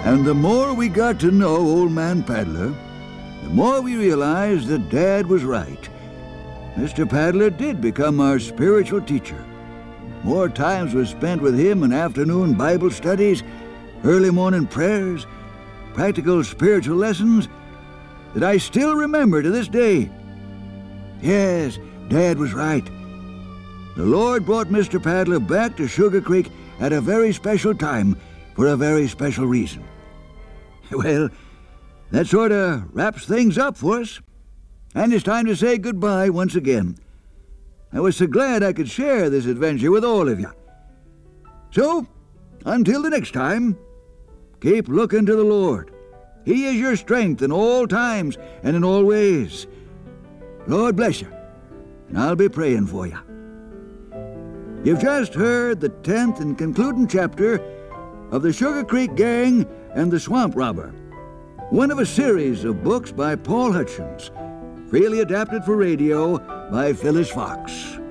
And the more we got to know Old Man Paddler, the more we realized that Dad was right. Mr. Paddler did become our spiritual teacher. More times were spent with him in afternoon Bible studies, early morning prayers, practical spiritual lessons that I still remember to this day. Yes, Dad was right. The Lord brought Mr. Paddler back to Sugar Creek at a very special time for a very special reason. Well, that sort of wraps things up for us. And it's time to say goodbye once again. I was so glad I could share this adventure with all of you. So, until the next time, keep looking to the Lord. He is your strength in all times and in all ways. Lord bless you, and I'll be praying for you. You've just heard the 10th and concluding chapter of the Sugar Creek Gang and the Swamp Robber, one of a series of books by Paul Hutchins, freely adapted for radio by Phyllis Fox.